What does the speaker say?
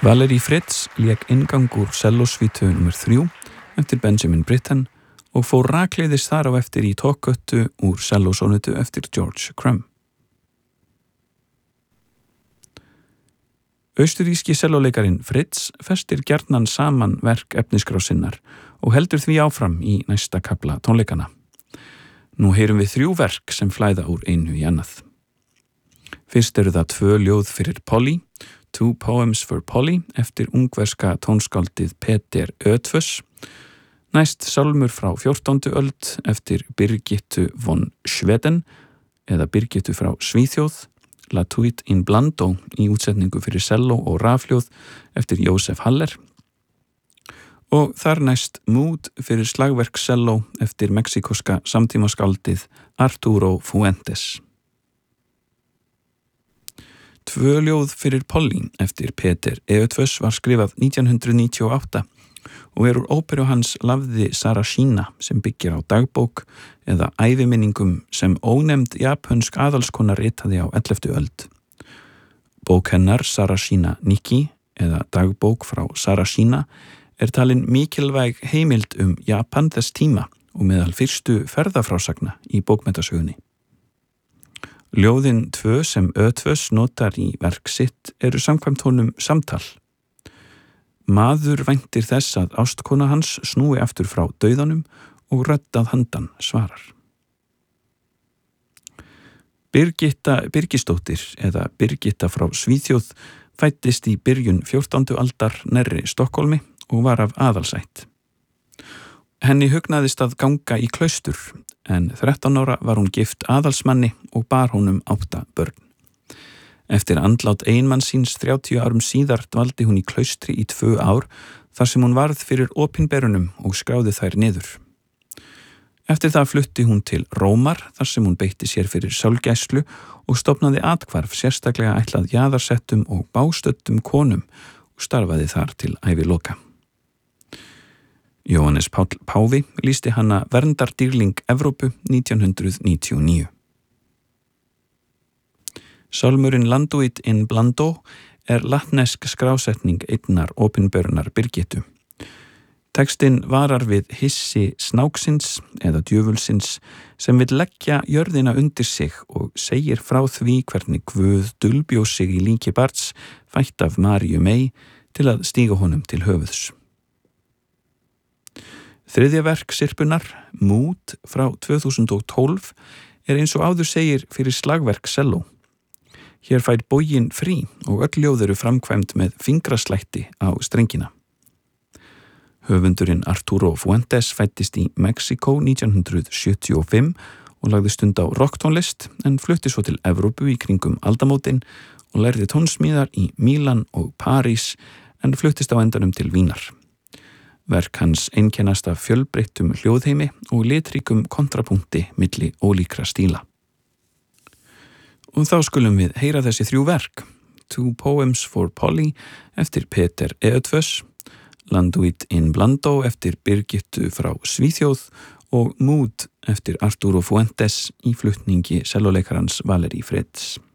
Valerie Fritz lék inngang úr sellósvítu nr. 3 eftir Benjamin Britten og fór rakleiðis þar á eftir í tokköttu úr sellósónutu eftir George Crumb. Austuríski sellóleikarin Fritz festir gjarnan saman verk efniskrá sinnar og heldur því áfram í næsta kafla tónleikana. Nú heyrum við 3 verk sem flæða úr einu í annað. Fyrst eru það 2 ljóð fyrir Polly, 2 Poems for Polly eftir ungverska tónskáldið Peter Ötvös, næst sálmur frá 14. öld eftir Birgittu von Schweden eða Birgittu frá Svíþjóð, La Tuit in Blando í útsetningu fyrir selló og rafhljóð eftir Jósef Haller og þar næst Mood fyrir slagverk selló eftir mexikoska samtímaskáldið Arturo Fuentes. 2 ljóð fyrir Polly eftir Peter Ötvös var skrifað 1998 og úr óperu hans Lafði Sarashina sem byggir á dagbók eða æviminningum sem ónefnd japönsk aðalskona ritaði á 11. öld. Bók hennar Sarashina Nikki eða dagbók frá Sarashina talin mikilvæg heimild Japan þess tíma og meðal fyrstu ferðafrásagna í bókmenntasögunni. Ljóðin 2 sem Ötvös notar í verk sitt samkvæmt honum samtal. Maður væntir þess að ástkona hans snúi aftur frá dauðanum og rödd að handan svarar. Birgitta Birgisdóttir eða Birgitta frá Svíþjóð fæddist í byrjun 14. aldar nærri Stokkólmi og var af aðalsætt. Henni hugnaðist að ganga í klaustur en 13 ára var hún gift aðalsmanni og bar honum 8 börn. Eftir andlát eiginmanns síns 30 árum síðar dvaldi hún í klaustri í 2 ár þar sem hún varð fyrir opinberunum og skráði þær niður. Eftir það flutti hún til Rómar þar sem hún beitti sér fyrir sálgæslu og stofnaði athvarf sérstaklega ætlað jaðarsettum og bástöddum konum og starfaði þar til æviloka. Jóhannes Páll Páfi lýsti hana verndardýrling Evrópu 1999. Sálmurinn Landuit in Blando latnesk skrásetning einnar opinberunar Birgittu. Textinn varar við hissi snáksins eða djöfulsins sem vill leggja jörðina undir sig og segir frá því hvernig Guð dulbjó sig í líki barns fætt af Maríu mey til að stíga honum til höfuðs. 3. verk sirpunnar, Mood frá 2012, eins og áður segir fyrir slagverk selló. Hér fær bóginn frí og öll ljóð eru framkvæmd með fingraslætti á strengina. Höfundurinn Arturo Fuentes fæddist í Mexíkó 1975 og lagði stund á rocktónlist en flutti svo til Evrópu í kringum aldamótin og lærði tónsmíðar í Mílan og París en fluttist á endanum til Vínar. Verk hans einkennast af fjölbreyttum hljóðheimi og litríkum kontrapunkti milli ólíkra stíla. Og þá skulum við heyra þessi 3 verk, 2 Poems for Polly eftir Peter Ötvös, Landuit in Blando eftir Birgittu frá Svíþjóð og Mood eftir Arturo Fuentes í flutningi sellóleikarans Valerie Fritz.